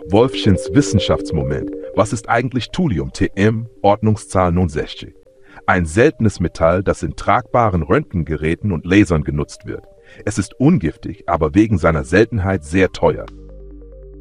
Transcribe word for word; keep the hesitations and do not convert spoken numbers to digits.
Wolfschins Wissenschaftsmoment. Was ist eigentlich Thulium T M, Ordnungszahl neunundsechzig? Ein seltenes Metall, das in tragbaren Röntgengeräten und Lasern genutzt wird. Es ist ungiftig, aber wegen seiner Seltenheit sehr teuer.